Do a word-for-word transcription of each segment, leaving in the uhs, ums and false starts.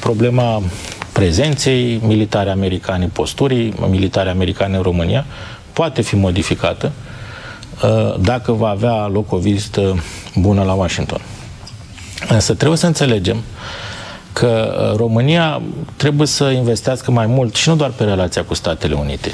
problema prezenței militare americane, posturii militare americane în România, poate fi modificată dacă va avea loc o vizită bună la Washington. Însă trebuie să înțelegem că România trebuie să investească mai mult și nu doar pe relația cu Statele Unite.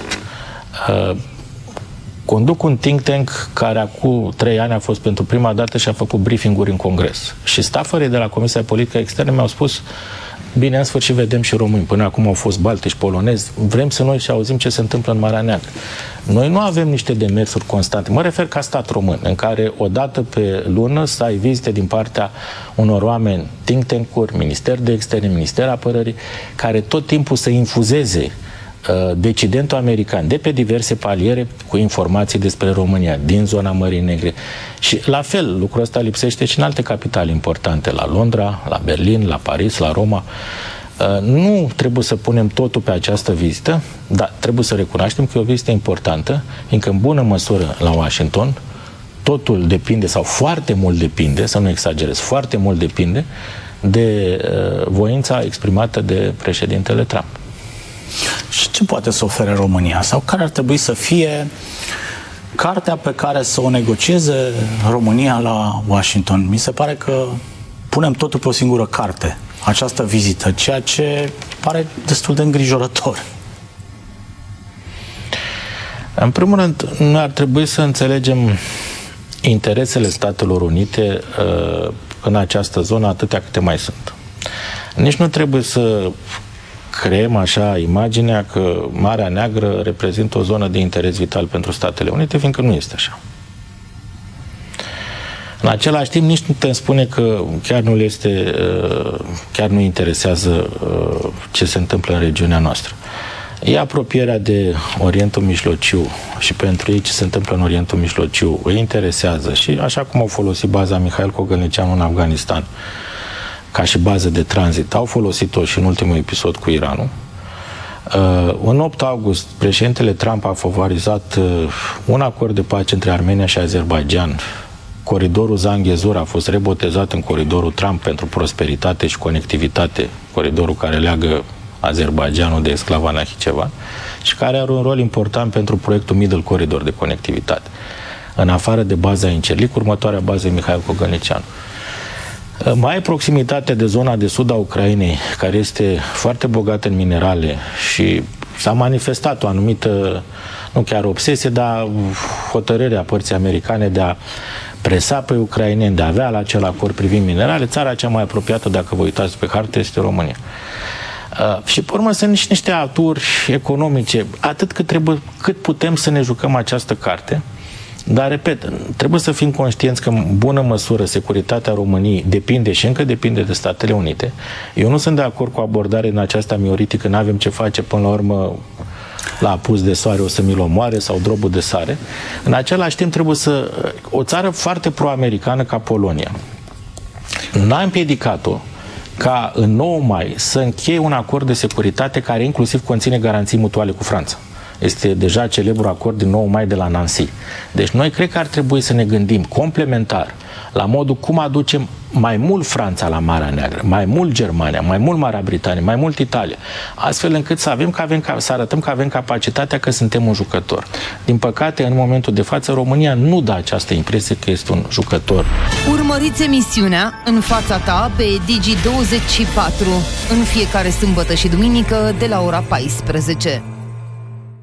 Conduc un think tank care acum trei ani a fost pentru prima dată și a făcut briefing-uri în Congres. Și stafării de la Comisia Politică Externă mi-au spus: bine, în sfârșit vedem și români. Până acum au fost baltici, polonezi. Vrem să noi și auzim ce se întâmplă în Marea Neagră. Noi nu avem niște demersuri constante. Mă refer ca stat român, în care odată pe lună să ai vizite din partea unor oameni, think tank-uri, Minister de Externe, Minister Apărării, care tot timpul să infuzeze uh, decidentul american de pe diverse paliere cu informații despre România, din zona Mării Negre. Și la fel, lucrul ăsta lipsește și în alte capitale importante, la Londra, la Berlin, la Paris, la Roma. Nu trebuie să punem totul pe această vizită, dar trebuie să recunoaștem că e o vizită importantă, fiindcă în bună măsură la Washington totul depinde, sau foarte mult depinde, să nu exagerez, foarte mult depinde de uh, voința exprimată de președintele Trump. Și ce poate să ofere România? Sau care ar trebui să fie cartea pe care să o negocieze România la Washington? Mi se pare că punem totul pe o singură carte, această vizită, ceea ce pare destul de îngrijorător. În primul rând, noi ar trebui să înțelegem interesele Statelor Unite uh, în această zonă, atâtea câte mai sunt. Nici nu trebuie să creăm așa imaginea că Marea Neagră reprezintă o zonă de interes vital pentru Statele Unite, fiindcă nu este așa. În același timp, nici nu putem spune că chiar nu este, chiar nu interesează ce se întâmplă în regiunea noastră. E apropierea de Orientul Mijlociu și pentru ei ce se întâmplă în Orientul Mijlociu îi interesează și așa cum au folosit baza Mihail Cogălnicianu în Afganistan ca și bază de tranzit, au folosit-o și în ultimul episod cu Iranul. În opt august, președintele Trump a favorizat un acord de pace între Armenia și Azerbaidjan. Coridorul Zanghezur a fost rebotezat în coridorul Trump pentru prosperitate și conectivitate, coridorul care leagă Azerbaidjanul de exclava Nahicevan și care are un rol important pentru proiectul Middle Corridor de conectivitate. În afară de baza Incirlic, următoarea bază e Mihail Cogălnicianu. Mai e proximitatea de zona de sud a Ucrainei, care este foarte bogată în minerale și s-a manifestat o anumită, nu chiar obsesie, dar hotărârea părții americane de a presa pe ucraineni, de a avea la acel acord privind minerale. Țara cea mai apropiată, dacă vă uitați pe hartă, este România. Uh, și pe urmă sunt niște, niște aturi economice, atât cât, trebuie, cât putem să ne jucăm această carte. Dar, repet, trebuie să fim conștienți că, în bună măsură, securitatea României depinde și încă depinde de Statele Unite. Eu nu sunt de acord cu abordarea în aceasta mioritică, nu avem ce face, până la urmă, la apus de soare o să mi-l omoare sau drobul de sare. În același timp, trebuie să... O țară foarte pro-americană ca Polonia n-a împiedicat-o ca în nouă mai să încheie un acord de securitate care inclusiv conține garanții mutuale cu Franța. Este deja celebrul acord din nouă mai de la Nancy. Deci noi cred că ar trebui să ne gândim complementar la modul cum aducem mai mult Franța la Marea Neagră, mai mult Germania, mai mult Marea Britanie, mai mult Italia, astfel încât să avem, că avem să arătăm că avem capacitatea, că suntem un jucător. Din păcate, în momentul de față, România nu dă această impresie că este un jucător. Urmăriți emisiunea În fața ta pe Digi douăzeci și patru în fiecare sâmbătă și duminică de la ora paisprezece.